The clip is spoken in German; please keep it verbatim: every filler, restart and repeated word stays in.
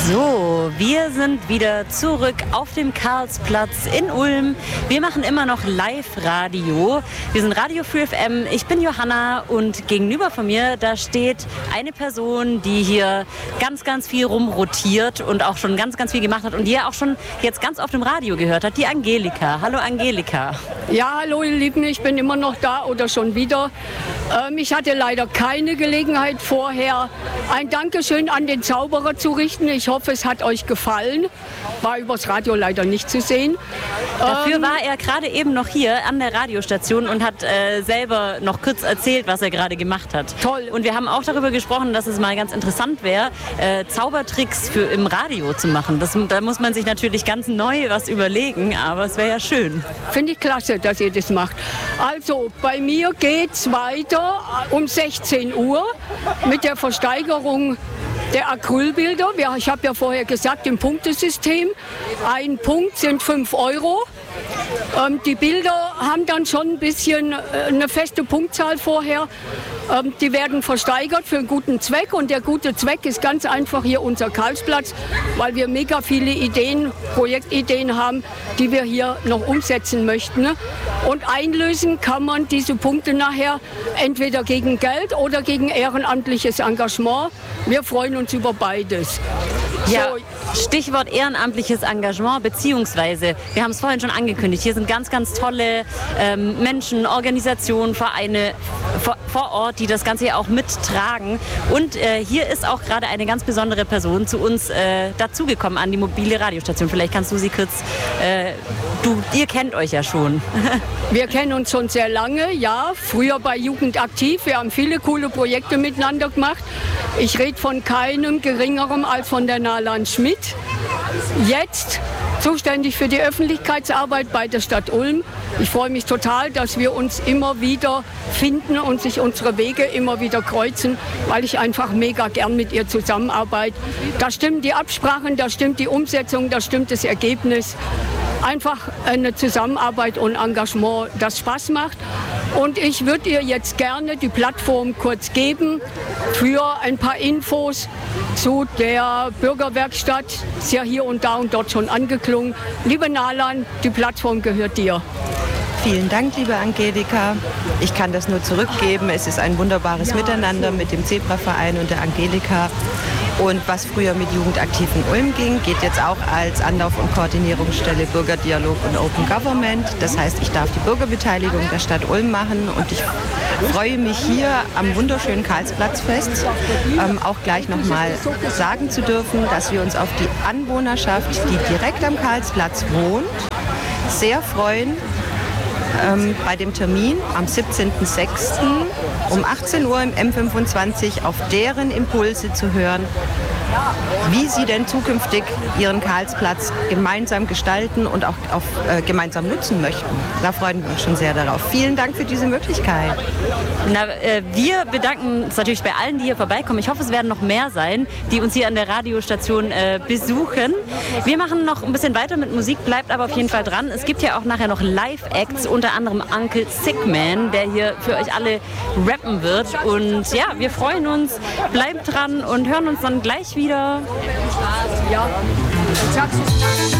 So, wir sind wieder zurück auf dem Karlsplatz in Ulm. Wir machen immer noch Live-Radio. Wir sind Radio Free F M. Ich bin Johanna und gegenüber von mir, da steht eine Person, die hier ganz, ganz viel rumrotiert und auch schon ganz, ganz viel gemacht hat und die ja auch schon jetzt ganz oft im Radio gehört hat, die Angelika. Hallo Angelika. Ja, hallo ihr Lieben, ich bin immer noch da oder schon wieder. Ähm, ich hatte leider keine Gelegenheit vorher, ein Dankeschön an den Zauberer zu richten. Ich hoffe, es hat euch gefallen. War übers Radio leider nicht zu sehen. Dafür ähm, war er gerade eben noch hier an der Radiostation und hat äh, selber noch kurz erzählt, was er gerade gemacht hat. Toll. Und wir haben auch darüber gesprochen, dass es mal ganz interessant wäre, äh, Zaubertricks für im Radio zu machen. Das, da muss man sich natürlich ganz neu was überlegen, aber es wäre ja schön. Finde ich klasse, dass ihr das macht. Also, bei mir geht's weiter um sechzehn Uhr mit der Versteigerung der Acrylbilder. Ich habe ja vorher gesagt, im Punktesystem. Ein Punkt sind fünf Euro. Ähm, die Bilder haben dann schon ein bisschen äh, eine feste Punktzahl vorher. Ähm, die werden versteigert für einen guten Zweck und der gute Zweck ist ganz einfach hier unser Karlsplatz, weil wir mega viele Ideen, Projektideen haben, die wir hier noch umsetzen möchten. Und einlösen kann man diese Punkte nachher entweder gegen Geld oder gegen ehrenamtliches Engagement. Wir freuen uns über beides. Ja, so. Stichwort ehrenamtliches Engagement, beziehungsweise, wir haben es vorhin schon angekündigt, hier sind ganz, ganz tolle ähm, Menschen, Organisationen, Vereine vor, vor Ort, die das Ganze hier auch mittragen. Und äh, hier ist auch gerade eine ganz besondere Person zu uns äh, dazugekommen an die mobile Radiostation. Vielleicht kannst du sie kurz, äh, du, ihr kennt euch ja schon. Wir kennen uns schon sehr lange, ja, früher bei Jugend aktiv. Wir haben viele coole Projekte miteinander gemacht. Ich rede von keinem Geringerem als von der Nalan Schmidt. Jetzt zuständig für die Öffentlichkeitsarbeit bei der Stadt Ulm. Ich freue mich total, dass wir uns immer wieder finden und sich unsere Wege immer wieder kreuzen, weil ich einfach mega gern mit ihr zusammenarbeite. Da stimmen die Absprachen, da stimmt die Umsetzung, da stimmt das Ergebnis. Einfach eine Zusammenarbeit und Engagement, das Spaß macht. Und ich würde ihr jetzt gerne die Plattform kurz geben für ein paar Infos zu der Bürgerwerkstatt. Ist ja hier und da und dort schon angeklungen. Liebe Nalan, die Plattform gehört dir. Vielen Dank, liebe Angelika. Ich kann das nur zurückgeben. Es ist ein wunderbares Miteinander mit dem Zebraverein und der Angelika. Und was früher mit Jugendaktiv in Ulm ging, geht jetzt auch als Anlauf- und Koordinierungsstelle Bürgerdialog und Open Government. Das heißt, ich darf die Bürgerbeteiligung der Stadt Ulm machen und ich freue mich hier am wunderschönen Karlsplatzfest ähm, auch gleich nochmal sagen zu dürfen, dass wir uns auf die Anwohnerschaft, die direkt am Karlsplatz wohnt, sehr freuen. Ähm, bei dem Termin am siebzehnten sechsten um achtzehn Uhr im M fünfundzwanzig auf deren Impulse zu hören, wie sie denn zukünftig ihren Karlsplatz gemeinsam gestalten und auch auf, äh, gemeinsam nutzen möchten. Da freuen wir uns schon sehr darauf. Vielen Dank für diese Möglichkeit. Na, äh, wir bedanken uns natürlich bei allen, die hier vorbeikommen. Ich hoffe, es werden noch mehr sein, die uns hier an der Radiostation äh, besuchen. Wir machen noch ein bisschen weiter mit Musik, bleibt aber auf jeden Fall dran. Es gibt ja auch nachher noch Live-Acts, unter anderem Uncle Sickman, der hier für euch alle rappen wird. Und ja, wir freuen uns, bleibt dran und hören uns dann gleich wieder. Ja.